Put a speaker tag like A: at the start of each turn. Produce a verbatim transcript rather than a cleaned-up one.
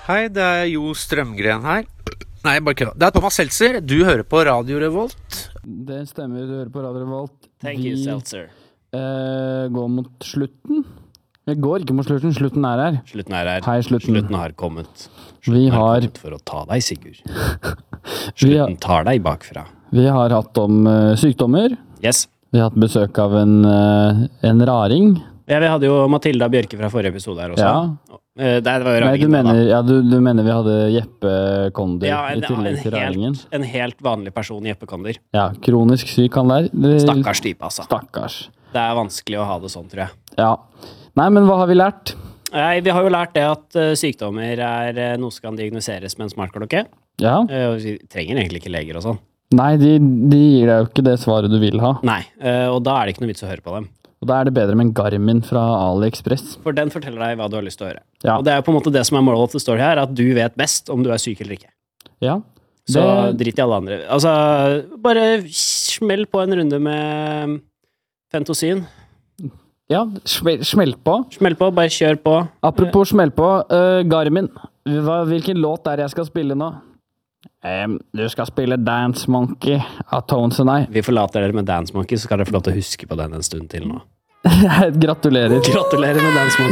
A: Hei, det er Jo Strømgren her. Nei, bare kødda. Det er Thomas Seltzer. Du hører på Radio Revolt.
B: Det stemmer, du hører på Radio Revolt.
C: Thank you, Seltzer.
B: Eh, går mot slutten. Det går ikke mot slutten, slutten er her.
C: Slutten er her.
B: Hei, slutten.
C: Slutten har kommet.
B: Vi
C: Slutten
B: har,
C: kommet for å ta deg, Sigurd.
B: vi har,
C: Slutten tar deg bakfra.
B: vi har hatt om eh, sykdommer.
C: Yes.
B: Vi har hatt besøk av en, eh, en raring.
C: Ja, vi hadde jo Matilda Bjørke fra forrige episode her også.
B: Ja.
C: Eh, Det var jo
B: Nei, du
C: Ravina,
B: mener,
C: da.
B: ja, du, du mener vi hadde Jeppe Konder
C: Ja, en,
B: i tillegg
C: en,
B: til raringen?
C: helt, en helt vanlig person, Jeppe Konder.
B: Ja, kronisk syk han der. Det-
C: Stakkars type, altså.
B: Stakkars.
C: Det er vanskelig å ha det sånn, tror jeg.
B: Ja. Nei, men hva har vi lært?
C: Nei, vi har jo lært det at eh, sykdommer er eh, noe som kan diagnoseres med en smartklokke.
B: Ja.
C: Eh, og Vi trenger egentlig ikke leger og sånn.
B: Nei, de, de gir deg jo ikke det svaret du vil ha.
C: Nei, eh, og da er det ikke noe vits å høre på dem.
B: Og da er det bedre med en Garmin fra AliExpress.
C: For den forteller deg hva du har lyst til å høre.
B: Ja.
C: Og det er jo på en måte det som er moral of the story her, at du vet best om du er syk eller ikke.
B: Ja.
C: Så
B: Det-
C: drit i alle andre. Altså, bare smell på en runde med Fentosin.
B: Ja, smell, smell på.
C: Smell på, bare kjør på.
B: Apropos smell på, eh, Garmin. Hva, hvilken låt er det jeg skal spille nå? Em, du skal spille Dance Monkey av Tones and I.
C: Vi forlater dere med Dance Monkey, så skal dere få lov til å huske på den en stund til nå.
B: Gratulerer.
C: Gratulerer med Dance Monkey.